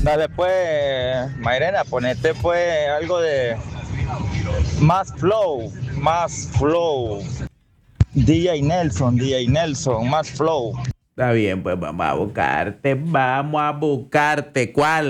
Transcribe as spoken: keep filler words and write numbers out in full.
Dale pues, Mairena, ponete pues algo de más flow, más flow. D J Nelson, D J Nelson, más flow. Está bien, pues vamos a buscarte, vamos a buscarte. ¿Cuál?